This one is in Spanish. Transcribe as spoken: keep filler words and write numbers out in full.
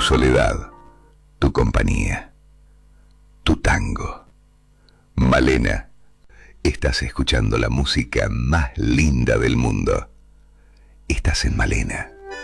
soledad, tu compañía, tu tango. Malena, estás escuchando la música más linda del mundo. Estás en Malena.